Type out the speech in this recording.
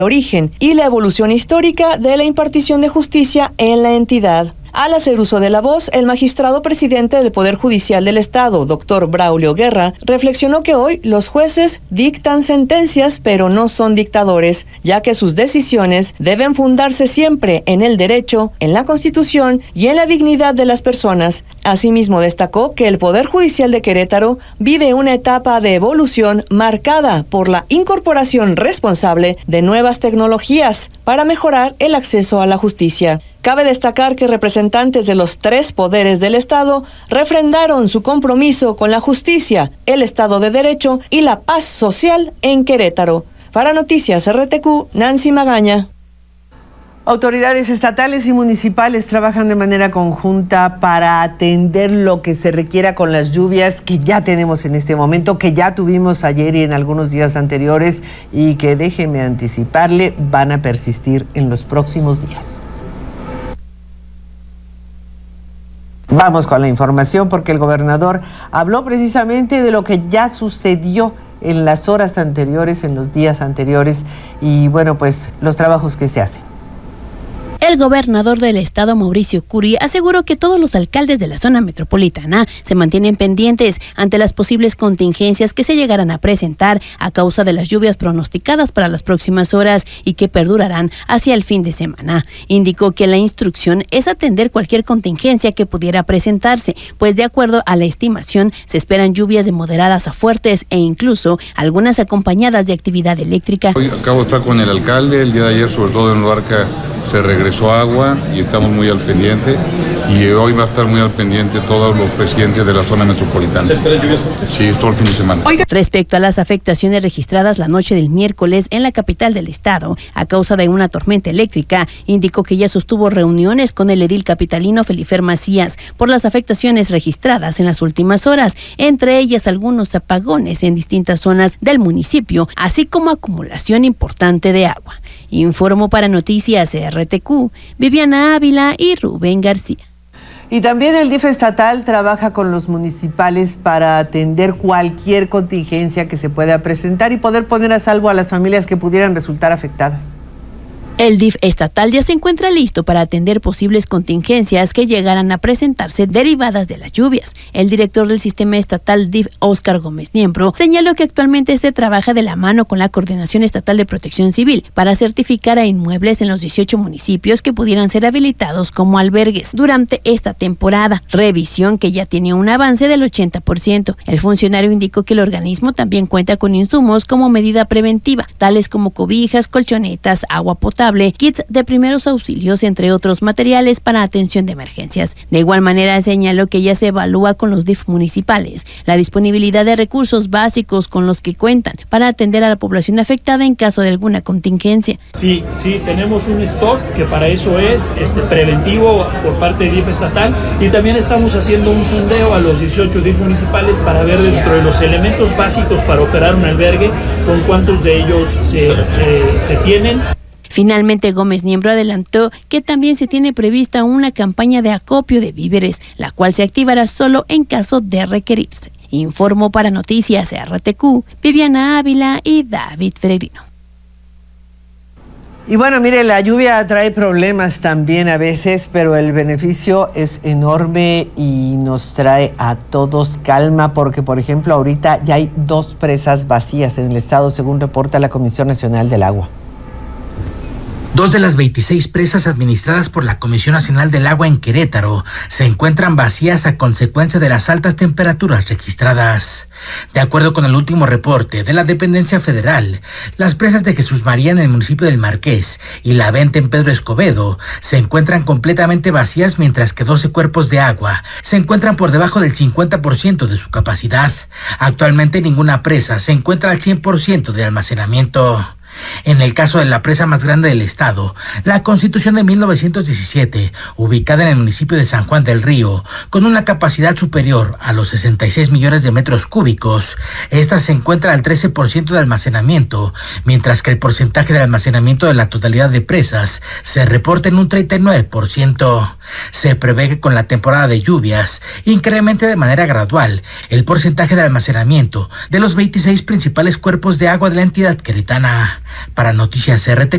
origen y la evolución histórica de la impartición de justicia en la entidad. Al hacer uso de la voz, el magistrado presidente del Poder Judicial del Estado, doctor Braulio Guerra, reflexionó que hoy los jueces dictan sentencias, pero no son dictadores, ya que sus decisiones deben fundarse siempre en el derecho, en la Constitución y en la dignidad de las personas. Asimismo, destacó que el Poder Judicial de Querétaro vive una etapa de evolución marcada por la incorporación responsable de nuevas tecnologías para mejorar el acceso a la justicia. Cabe destacar que representantes de los 3 poderes del Estado refrendaron su compromiso con la justicia, el Estado de Derecho y la paz social en Querétaro. Para Noticias RTQ, Nancy Magaña. Autoridades estatales y municipales trabajan de manera conjunta para atender lo que se requiera con las lluvias que ya tenemos en este momento, que ya tuvimos ayer y en algunos días anteriores y que, déjeme anticiparle, van a persistir en los próximos días. Vamos con la información porque el gobernador habló precisamente de lo que ya sucedió en las horas anteriores, en los días anteriores y bueno, pues los trabajos que se hacen. El gobernador del estado, Mauricio Curi, aseguró que todos los alcaldes de la zona metropolitana se mantienen pendientes ante las posibles contingencias que se llegarán a presentar a causa de las lluvias pronosticadas para las próximas horas y que perdurarán hacia el fin de semana. Indicó que la instrucción es atender cualquier contingencia que pudiera presentarse, pues de acuerdo a la estimación se esperan lluvias de moderadas a fuertes e incluso algunas acompañadas de actividad eléctrica. Hoy acabo de estar con el alcalde, el día de ayer sobre todo en Luarca se regresó agua y estamos muy al pendiente y hoy va a estar muy al pendiente todos los presidentes de la zona metropolitana. ¿Se espera lluvias fuertes? Sí, todo el fin de semana. Respecto a las afectaciones registradas la noche del miércoles en la capital del estado a causa de una tormenta eléctrica, indicó que ya sostuvo reuniones con el edil capitalino Felifer Macías por las afectaciones registradas en las últimas horas, entre ellas algunos apagones en distintas zonas del municipio, así como acumulación importante de agua. Informó para Noticias RTQ, Viviana Ávila y Rubén García. Y también el DIF estatal trabaja con los municipales para atender cualquier contingencia que se pueda presentar y poder poner a salvo a las familias que pudieran resultar afectadas. El DIF estatal ya se encuentra listo para atender posibles contingencias que llegaran a presentarse derivadas de las lluvias. El director del sistema estatal DIF, Óscar Gómez Niembro, señaló que actualmente se trabaja de la mano con la Coordinación Estatal de Protección Civil para certificar a inmuebles en los 18 municipios que pudieran ser habilitados como albergues durante esta temporada, revisión que ya tiene un avance del 80%. El funcionario indicó que el organismo también cuenta con insumos como medida preventiva, tales como cobijas, colchonetas, agua potable, kits de primeros auxilios, entre otros materiales para atención de emergencias. De igual manera, señaló que ya se evalúa con los DIF municipales la disponibilidad de recursos básicos con los que cuentan para atender a la población afectada en caso de alguna contingencia. Sí, tenemos un stock que para eso es preventivo por parte del DIF estatal y también estamos haciendo un sondeo a los 18 DIF municipales para ver dentro de los elementos básicos para operar un albergue con cuántos de ellos se tienen. Finalmente, Gómez Niembro adelantó que también se tiene prevista una campaña de acopio de víveres, la cual se activará solo en caso de requerirse. Informó para Noticias RTQ, Viviana Ávila y David Peregrino. Y bueno, mire, la lluvia trae problemas también a veces, pero el beneficio es enorme y nos trae a todos calma porque, por ejemplo, ahorita ya hay 2 presas vacías en el estado, según reporta la Comisión Nacional del Agua. 2 de las 26 presas administradas por la Comisión Nacional del Agua en Querétaro se encuentran vacías a consecuencia de las altas temperaturas registradas. De acuerdo con el último reporte de la dependencia federal, las presas de Jesús María en el municipio del Marqués y La Venta en Pedro Escobedo se encuentran completamente vacías, mientras que 12 cuerpos de agua se encuentran por debajo del 50% de su capacidad. Actualmente ninguna presa se encuentra al 100% de almacenamiento. En el caso de la presa más grande del estado, la Constitución de 1917, ubicada en el municipio de San Juan del Río, con una capacidad superior a los 66 millones de metros cúbicos, esta se encuentra al 13% de almacenamiento, mientras que el porcentaje de almacenamiento de la totalidad de presas se reporta en un 39%. Se prevé que con la temporada de lluvias incremente de manera gradual el porcentaje de almacenamiento de los 26 principales cuerpos de agua de la entidad queretana. Para Noticias RT